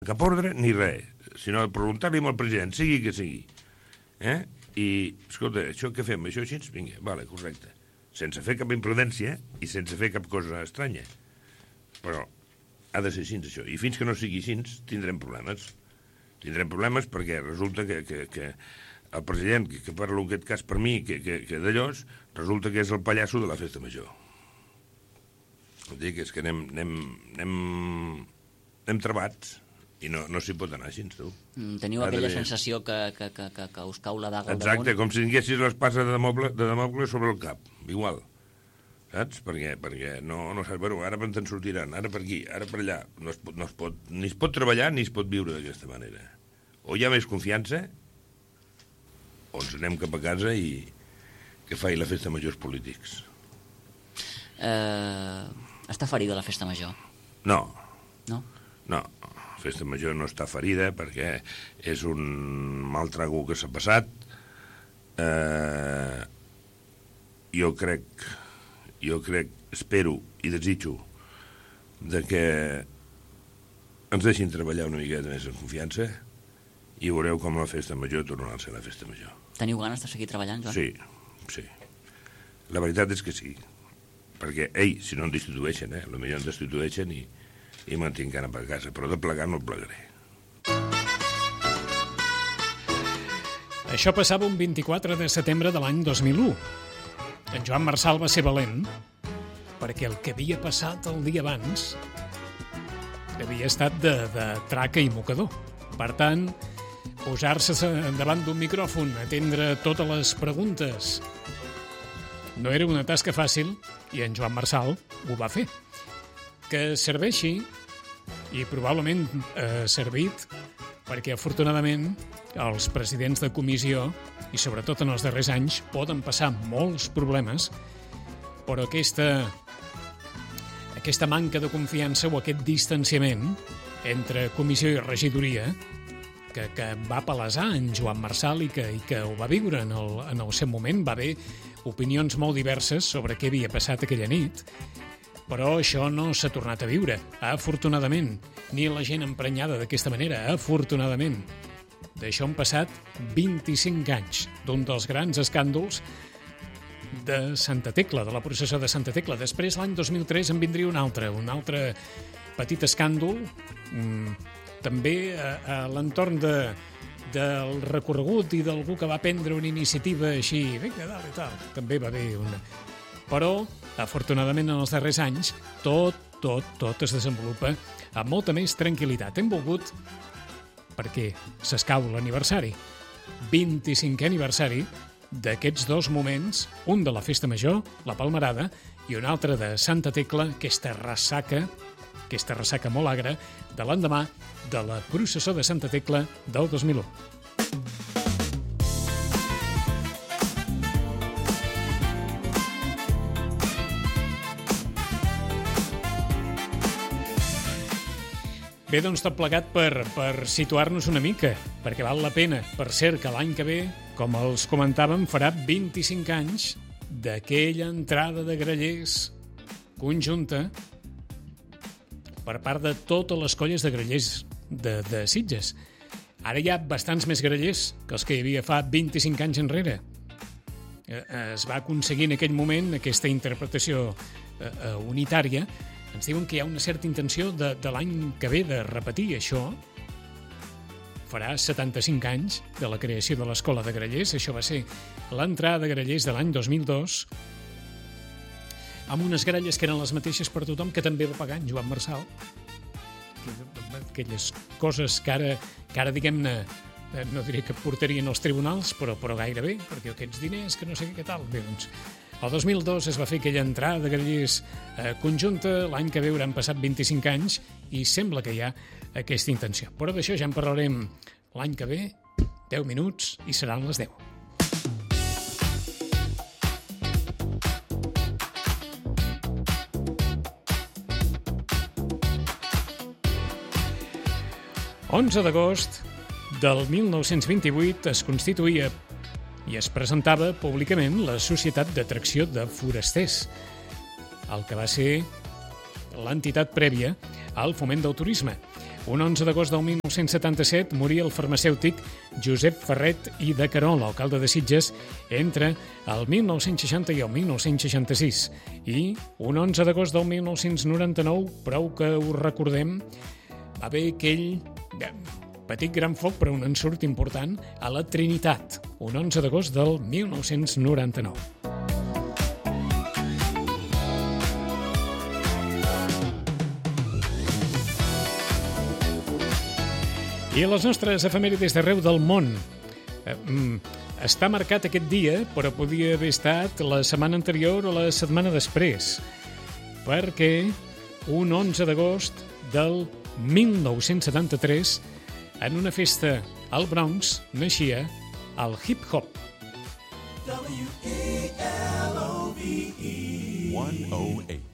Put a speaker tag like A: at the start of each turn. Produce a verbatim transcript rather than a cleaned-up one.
A: cap ordre ni res, sinó preguntar-li al president, sigui que sigui. Eh? I, escolta, això què fem? Això així? Vinga, vale, correcte. Sense fer cap imprudència i sense fer cap cosa estranya. Però ha de ser així, això. I fins que no sigui així, tindrem problemes. Tindrem problemes perquè resulta que, que, que el president, que, que parla en aquest cas per mi, que, que, que d'allòs, resulta que és el pallasso de la festa major. Vull dir que és que anem, anem, anem, anem trebats i no, no s'hi pot anar així, tu.
B: Mm, teniu aquella sensació que, que, que, que, que us cau la daga al damunt?
A: Exacte, com si tinguessis l'espasa de Damocles sobre el cap, igual. Saps? Perquè, perquè no, no saps, bueno, ara te'n sortiran, ara per aquí, ara per allà. No es pot, no es pot, ni es pot treballar ni es pot viure d'aquesta manera. O hi ha més confiança, o ens anem cap a casa i que faci la festa major els polítics.
B: Eh, està ferida la festa major?
A: No.
B: No?
A: No, la festa major no està ferida perquè és un mal trago que s'ha passat. Eh, jo crec... jo crec, espero i desitjo de que ens deixin treballar una miqueta més en confiança i veureu com la festa major tornarà a ser la festa major.
B: Teniu ganes de seguir treballant, Joan?
A: Sí, sí. La veritat és que sí. Perquè, ei, si no em destitueixen, eh? Potser em destitueixen i, i me'n tinc gana per casa, però de plegar no plegaré.
C: Això passava un vint-i-quatre de setembre de l'any dos mil u. En Joan Marsal va ser valent perquè el que havia passat el dia abans havia estat de, de traca i mocador. Per tant, posar-se davant d'un micròfon, atendre totes les preguntes, no era una tasca fàcil i en Joan Marsal ho va fer. Que serveixi, i probablement ha servit, perquè afortunadament els presidents de comissió, i sobretot en els darrers anys, poden passar molts problemes, però aquesta, aquesta manca de confiança o aquest distanciament entre comissió i regidoria que, que va palesar en Joan Marsal i que, i que ho va viure en el, en el seu moment, va haver opinions molt diverses sobre què havia passat aquella nit, però això no s'ha tornat a viure, afortunadament, ni la gent emprenyada d'aquesta manera, afortunadament. D'això han passat vint-i-cinc anys d'un dels grans escàndols de Santa Tecla, de la processó de Santa Tecla. Després, l'any dos mil tres, en vindria un altre, un altre petit escàndol, mmm, també a, a l'entorn de, del recorregut i d'algú que va prendre una iniciativa així, vinga, dalt i tal, també va haver una... Però, afortunadament, en els darrers anys, tot, tot, tot es desenvolupa amb molta més tranquil·litat. Hem volgut, perquè s'escau l'aniversari, vint-i-cinquè aniversari d'aquests dos moments, un de la Festa Major, la Palmerada, i un altre de Santa Tecla, aquesta ressaca, aquesta ressaca molt agra, de l'endemà de la processó de Santa Tecla del dos mil u. Bé, doncs tot plegat per, per situar-nos una mica, perquè val la pena. Per cert, que l'any que ve, com els comentàvem, farà vint-i-cinc anys d'aquella entrada de grallers conjunta per part de totes les colles de grallers de, de Sitges. Ara hi ha bastants més grallers que els que hi havia fa vint-i-cinc anys enrere. Es va aconseguir en aquell moment aquesta interpretació eh, unitària. Ens diuen que hi ha una certa intenció de, de l'any que ve de repetir això. Farà setanta-cinc anys de la creació de l'Escola de Grallers. Això va ser l'entrada de grallers de l'any dos mil dos, amb unes gralles que eren les mateixes per tothom, que també va pagar en Joan Marsal. Aquelles coses que ara, que ara diguem-ne, no diré que portarien als tribunals, però, però gairebé, perquè aquests diners, que no sé què tal. Bé, doncs, el dos mil dos es va fer aquella entrada de grallers eh, conjunta, l'any que ve hauran passat vint-i-cinc anys i sembla que hi ha aquesta intenció. Però d'això ja en parlarem l'any que ve, deu minuts, i seran les deu. onze d'agost del mil nou-cents vint-i-vuit es constituïa i es presentava públicament la Societat d'Atracció de Forasters, el que va ser l'entitat prèvia al foment del turisme. Un onze d'agost del mil nou-cents setanta-set moria el farmacèutic Josep Ferret i de Querol, alcalde de Sitges, entre el mil nou-cents seixanta i el mil nou-cents seixanta-sis. I un onze d'agost del mil nou-cents noranta-nou, prou que ho recordem, va haver aquell petit gran foc, però un ensurt important, a la Trinitat, un onze d'agost del mil nou-cents noranta-nou. I a les nostres efemèrides d'arreu del món. Està marcat aquest dia, però podia haver estat la setmana anterior o la setmana després, perquè un onze d'agost del mil nou-cents setanta-tres, en una festa al Bronx, naixia el hip-hop.
D: W E L O V E one oh eight